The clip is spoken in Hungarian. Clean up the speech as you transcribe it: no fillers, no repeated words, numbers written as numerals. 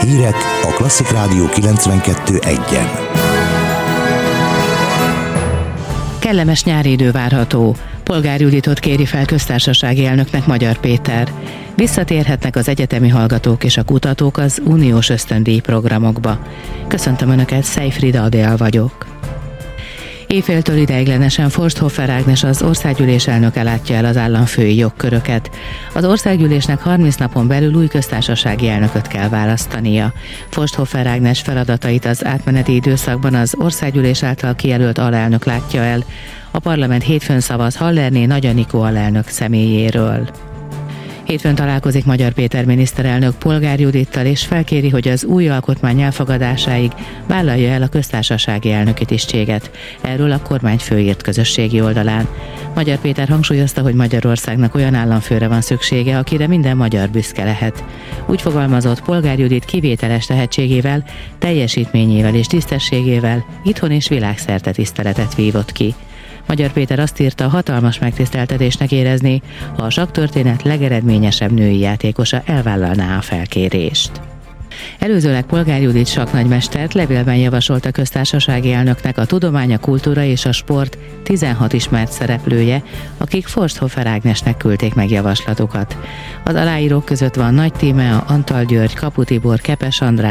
Hírek a Klasszik Rádió 92.1-en. Kellemes nyári idő várható. Polgár Juditot kéri fel köztársasági elnöknek Magyar Péter. Visszatérhetnek az egyetemi hallgatók és a kutatók az uniós ösztöndíj programokba. Köszöntöm Önöket, Szejfrida Adél vagyok. Éjféltől ideiglenesen Forsthofer Ágnes, az országgyűlés elnöke látja el az államfői jogköröket. Az országgyűlésnek 30 napon belül új köztársasági elnököt kell választania. Forsthofer Ágnes feladatait az átmeneti időszakban az országgyűlés által kijelölt alelnök látja el. A parlament hétfőn szavaz Hallerné Nagy Anikó alelnök személyéről. Hétfőn találkozik Magyar Péter miniszterelnök Polgár Judittal, és felkéri, hogy az új alkotmány elfogadásáig vállalja el a köztársasági elnöki tisztséget. Erről a kormányfő írt közösségi oldalán. Magyar Péter hangsúlyozta, hogy Magyarországnak olyan államfőre van szüksége, akire minden magyar büszke lehet. Úgy fogalmazott, Polgár Judit kivételes tehetségével, teljesítményével és tisztességével itthon és világszerte tiszteletet vívott ki. Magyar Péter azt írta, hatalmas megtiszteltetésnek érezni, ha a sakktörténet legeredményesebb női játékosa elvállalná a felkérést. Előzőleg Polgár Judit sakknagymestert levélben javasolt a köztársasági elnöknek a tudomány, a kultúra és a sport 16 ismert szereplője, akik Forsthofer Ágnesnek küldték meg javaslatukat. Az aláírók között van Nagy Tímea, Antal György, Kapu Tibor, Kepes András,